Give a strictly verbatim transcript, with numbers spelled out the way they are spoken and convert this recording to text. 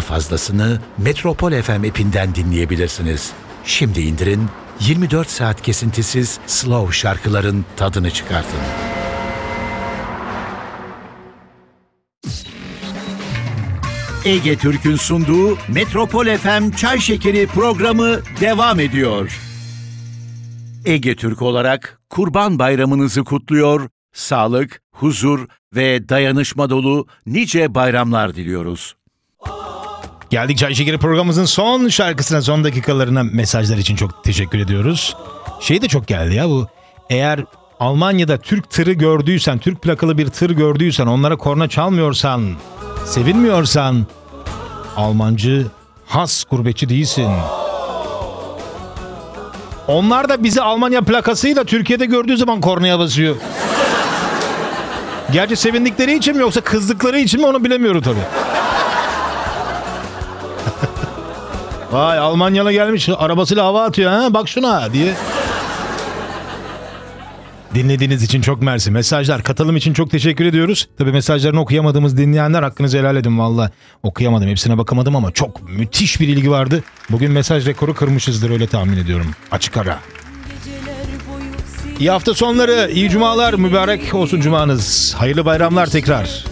fazlasını Metropol F M app'inden dinleyebilirsiniz. Şimdi indirin, yirmi dört saat kesintisiz slow şarkıların tadını çıkartın. Ege Türk'ün sunduğu Metropol F M Çay Şekeri programı devam ediyor. Ege Türk olarak Kurban Bayramınızı kutluyor, sağlık, huzur ve dayanışma dolu nice bayramlar diliyoruz. Geldik Çay Şekeri programımızın son şarkısına, son dakikalarına. Mesajlar için çok teşekkür ediyoruz. Şey de çok geldi ya bu. Eğer Almanya'da Türk tırı gördüysen, Türk plakalı bir tır gördüysen, onlara korna çalmıyorsan, sevinmiyorsan, Almancı, has gurbetçi değilsin. Onlar da bizi Almanya plakasıyla Türkiye'de gördüğü zaman kornaya basıyor. Gerçi sevindikleri için mi yoksa kızdıkları için mi onu bilemiyorum tabii. Vay, Almanyalı gelmiş, arabasıyla hava atıyor ha, bak şuna diye. Dinlediğiniz için çok mersi. Mesajlar, katılım için çok teşekkür ediyoruz. Tabii mesajlarını okuyamadığımız dinleyenler, hakkınızı helal edin valla. Okuyamadım, hepsine bakamadım ama çok müthiş bir ilgi vardı. Bugün mesaj rekoru kırmışızdır, öyle tahmin ediyorum. Açık ara. İyi hafta sonları, iyi cumalar, mübarek olsun cumanız. Hayırlı bayramlar tekrar.